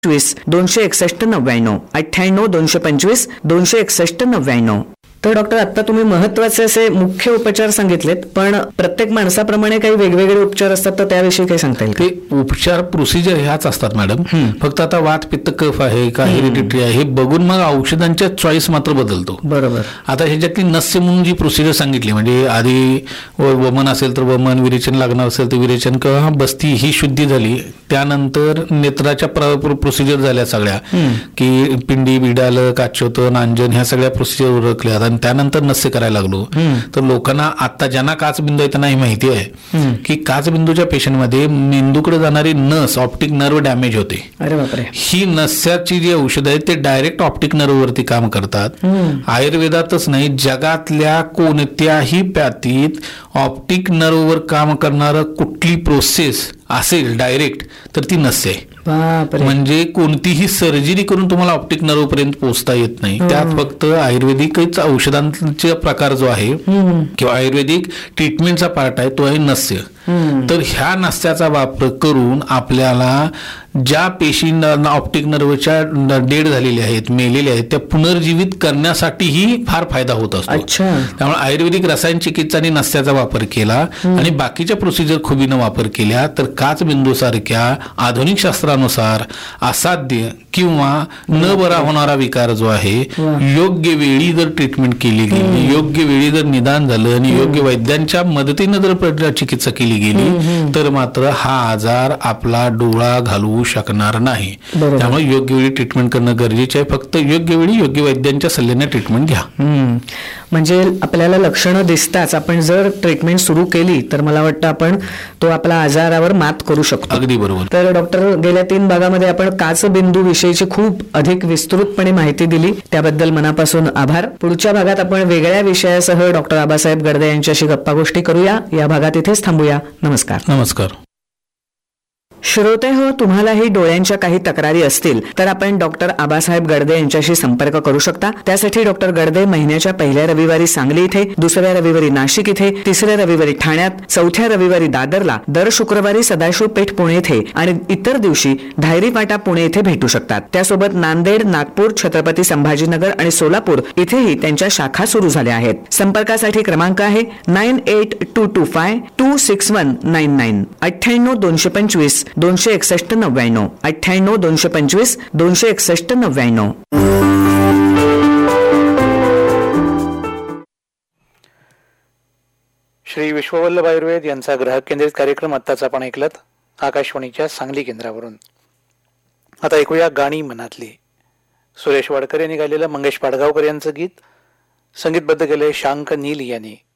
261 98 225 261 तर डॉक्टर, आता तुम्ही महत्वाचे असे मुख्य उपचार सांगितलेत, पण प्रत्येक माणसाप्रमाणे काही वेगवेगळे उपचार असतात, तर त्याविषयी काही सांगता येईल? ते उपचार प्रोसिजर ह्याच असतात मॅडम. फक्त आता वात पित्त कफ आहे का हेरिडिटरी आहे हे बघून मग औषधांच्या चॉईस मात्र बदलतो. बरोबर. आता ह्याच्यातली नस्य म्हणून जी प्रोसिजर सांगितली, म्हणजे आधी वमन असेल तर वमन, विरेचन लागणार असेल तर विरेचन किंवा बस्ती ही शुद्धी झाली. त्यानंतर नेत्राच्या प्रोसिजर झाल्या सगळ्या, की पिंडी, बिडाल, काचोतं, नांजन ह्या सगळ्या प्रोसिजर उरकल्या. आणि त्यानंतर नस्य करायला लागलो. तर लोकांना आता ज्यांना काचबिंदू आहे त्यांना ही माहिती आहे की काचबिंदूच्या पेशंटमध्ये मेंदूकडे जाणारी नस, ऑप्टिक नर्व डॅमेज होते. अरे बापरे. ही नस्याची जी औषधं आहेत ते डायरेक्ट ऑप्टिक नर्ववरती काम करतात. आयुर्वेदातच नाही, जगातल्या कोणत्याही प्यातीत ऑप्टिक नर्ववर काम करणारं कुठली प्रोसेस असेल डायरेक्ट तर ती नस्य आहे. म्हणजे कोणतीही सर्जरी करून तुम्हाला ऑप्टिक नर्व पर्यंत पोहोचता येत नाही. त्यात फक्त आयुर्वेदिकच औषधांचा प्रकार जो आहे किंवा आयुर्वेदिक ट्रीटमेंटचा पार्ट आहे तो आहे नस्य. तर ह्या नस्याचा वापर करून आपल्याला ज्या पेशींना ऑप्टिक नर्वच्या डेड झालेल्या आहेत, मेलेल्या आहेत, त्या पुनर्जीवित करण्यासाठीही फार फायदा होत असतो. त्यामुळे आयुर्वेदिक रसायन चिकित्साने नस्याचा वापर केला आणि बाकीच्या प्रोसिजर खुबीनं वापर केल्या तर काचबिंदू सारख्या आधुनिक शास्त्रानुसार असाध्य किंवा न बरा होणारा विकार जो आहे, योग्य वेळी जर ट्रीटमेंट केली गेली, योग्य वेळी जर निदान झालं आणि योग्य वैद्यांच्या मदतीनं जर चिकित्सा केली गेली तर मात्र हा आजार आपला डोळा घालवू शकणार नाही. त्यामुळे योग्य वेळी ट्रीटमेंट करणं गरजेचं आहे. फक्त योग्य वेळी योग्य वैद्यांच्या सल्ल्याने ट्रीटमेंट घ्या. म्हणजे आपल्याला लक्षणं दिसताच आपण जर ट्रीटमेंट सुरू केली तर मला वाटतं आपण तो आपला आजारावर मात करू शकतो. अगदी बरोबर. तर डॉक्टर, गेल्या 3 भागामध्ये आपण काचबिंदू विषयीची खूप अधिक विस्तृतपणे माहिती दिली, त्याबद्दल मनापासून आभार. पुढच्या भागात आपण वेगळ्या विषयासह डॉक्टर आबासाहेब गडदे यांच्याशी गप्पा गोष्टी करूया. या भागात इथेच थांबूया. नमस्कार. नमस्कार. श्रोते हो, तुम्हालाही डोळ्यांच्या काही तक्रारी असतील तर आपण डॉक्टर आबासाहेब गडदे यांच्याशी संपर्क करू शकता. त्यासाठी डॉक्टर गडदे महिन्याच्या पहिल्या रविवारी सांगली इथे, दुसऱ्या रविवारी नाशिक इथे, तिसऱ्या रविवारी ठाण्यात, चौथ्या रविवारी दादरला, दर शुक्रवारी सदाशिव पेठ पुणे इथे आणि इतर दिवशी धायरी फाटा पुणे इथे भेटू शकतात. त्यासोबत नांदेड, नागपूर, छत्रपती संभाजीनगर आणि सोलापूर इथेही त्यांच्या शाखा सुरू झाल्या आहेत. संपर्कासाठी क्रमांक आहे 9822526199 98 225 261 99 98 225 261 99. श्री विश्ववल्लभ आयुर्वेद यांचा ग्राहक केंद्रित कार्यक्रम आत्ताच आपण ऐकलात आकाशवाणीच्या सांगली केंद्रावरून. आता ऐकूया गाणी मनातली. सुरेश वाडकर यांनी गायलेलं मंगेश पाडगावकर यांचं गीत संगीतबद्ध केले शांक नील यांनी.